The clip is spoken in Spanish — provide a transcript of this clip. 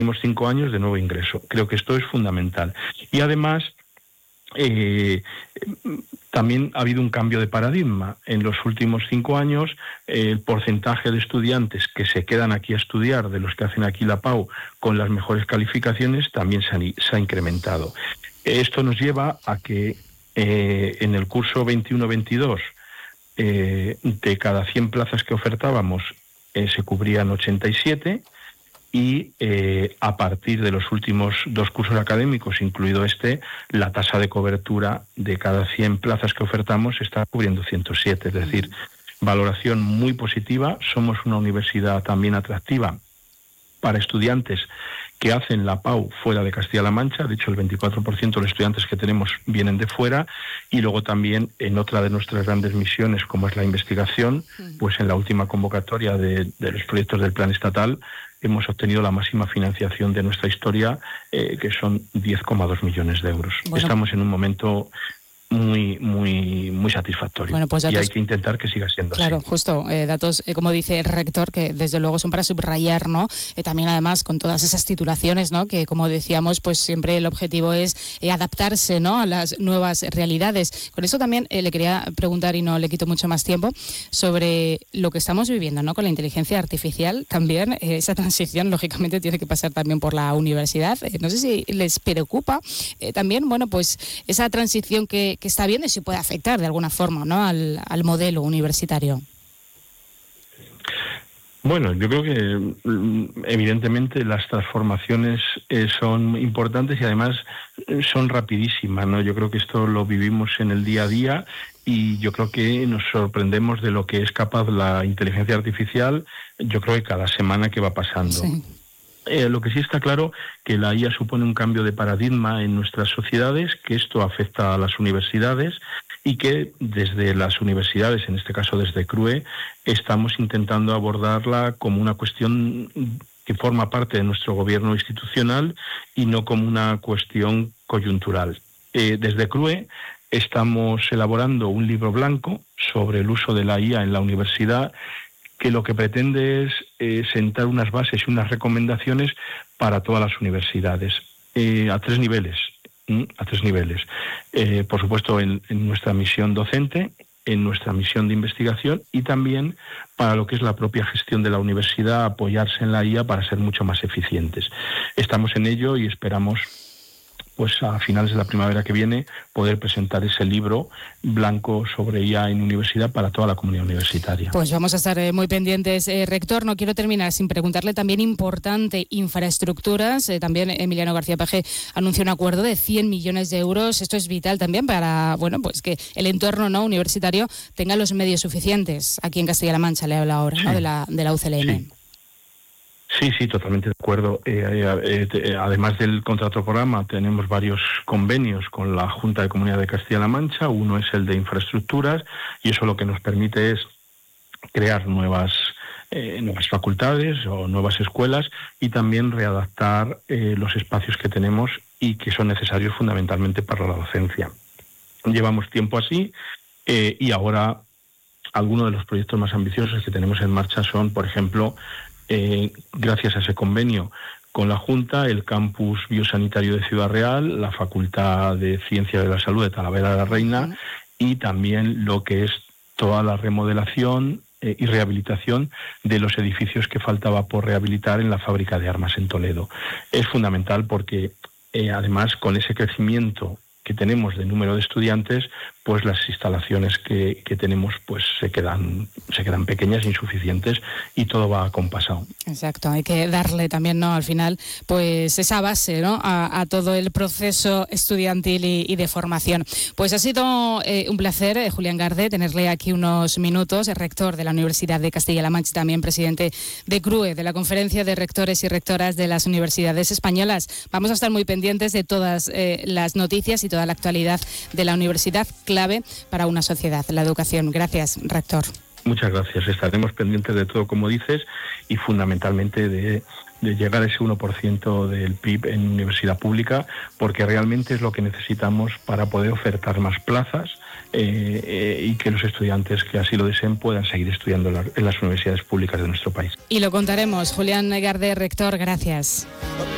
próximos 5 años de nuevo ingreso. Creo que esto es fundamental. Y además, también ha habido un cambio de paradigma. En los últimos 5 años, el porcentaje de estudiantes que se quedan aquí a estudiar, de los que hacen aquí la PAU, con las mejores calificaciones, también se ha incrementado. Esto nos lleva a que en el curso 21-22, de cada 100 plazas que ofertábamos, se cubrían 87, y a partir de los últimos 2 cursos académicos, incluido este, la tasa de cobertura de cada 100 plazas que ofertamos está cubriendo 107, es decir, valoración muy positiva. Somos una universidad también atractiva para estudiantes que hacen la PAU fuera de Castilla-La Mancha. De hecho, el 24% de los estudiantes que tenemos vienen de fuera. Y luego también, en otra de nuestras grandes misiones, como es la investigación, pues en la última convocatoria de los proyectos del Plan Estatal hemos obtenido la máxima financiación de nuestra historia, que son 10,2 millones de euros. Bueno, estamos en un momento muy satisfactorio. Bueno, pues datos, y hay que intentar que siga siendo claro, así. Justo, datos, como dice el rector, que desde luego son para subrayar, ¿no? También además con todas esas titulaciones, ¿no? Que como decíamos, pues siempre el objetivo es adaptarse, ¿no? A las nuevas realidades. Con eso también le quería preguntar, y no le quito mucho más tiempo, sobre lo que estamos viviendo, ¿no? Con la inteligencia artificial también, esa transición lógicamente tiene que pasar también por la universidad. No sé si les preocupa también, bueno, pues esa transición que está viendo y si puede afectar de alguna forma, ¿no? al modelo universitario. Bueno, yo creo que evidentemente las transformaciones son importantes y además son rapidísimas, ¿no? Yo creo que esto lo vivimos en el día a día y yo creo que nos sorprendemos de lo que es capaz la inteligencia artificial, yo creo que cada semana que va pasando. Sí. Lo que sí está claro que la IA supone un cambio de paradigma en nuestras sociedades, que esto afecta a las universidades y que desde las universidades, en este caso desde CRUE, estamos intentando abordarla como una cuestión que forma parte de nuestro gobierno institucional y no como una cuestión coyuntural. Desde CRUE estamos elaborando un libro blanco sobre el uso de la IA en la universidad, que lo que pretende es sentar unas bases y unas recomendaciones para todas las universidades, a 3 niveles. Por supuesto, en nuestra misión docente, en nuestra misión de investigación y también para lo que es la propia gestión de la universidad, apoyarse en la IA para ser mucho más eficientes. Estamos en ello y esperamos, pues a finales de la primavera que viene, poder presentar ese libro blanco sobre IA en universidad para toda la comunidad universitaria. Pues vamos a estar muy pendientes. Rector, no quiero terminar sin preguntarle también importante infraestructuras. También Emiliano García Paje anunció un acuerdo de 100 millones de euros. Esto es vital también para, bueno, pues que el entorno, ¿no?, universitario tenga los medios suficientes. Aquí en Castilla-La Mancha le habla ahora, ¿no?, de la UCLN. Sí, totalmente de acuerdo. Además del contrato programa, tenemos varios convenios con la Junta de Comunidad de Castilla-La Mancha. Uno es el de infraestructuras y eso lo que nos permite es crear nuevas facultades o nuevas escuelas y también readaptar los espacios que tenemos y que son necesarios fundamentalmente para la docencia. Llevamos tiempo así y ahora algunos de los proyectos más ambiciosos que tenemos en marcha son, por ejemplo, gracias a ese convenio con la Junta, el campus biosanitario de Ciudad Real, la Facultad de Ciencias de la Salud de Talavera de la Reina y también lo que es toda la remodelación y rehabilitación de los edificios que faltaba por rehabilitar en la fábrica de armas en Toledo. Es fundamental porque además con ese crecimiento que tenemos de número de estudiantes, pues las instalaciones que tenemos pues se quedan pequeñas, insuficientes y todo va acompasado. Exacto, hay que darle también, ¿no?, al final, pues esa base, ¿no?, a todo el proceso estudiantil y de formación. Pues ha sido un placer, Julián Garde, tenerle aquí unos minutos, el rector de la Universidad de Castilla-La Mancha y también presidente de CRUE, de la Conferencia de Rectores y Rectoras de las Universidades Españolas. Vamos a estar muy pendientes de todas las noticias y toda la actualidad de la universidad, clave para una sociedad, la educación. Gracias, rector. Muchas gracias. Estaremos pendientes de todo, como dices, y fundamentalmente de llegar a ese 1% del PIB en universidad pública, porque realmente es lo que necesitamos para poder ofertar más plazas y que los estudiantes que así lo deseen puedan seguir estudiando en las universidades públicas de nuestro país. Y lo contaremos. Julián Garde, rector, gracias.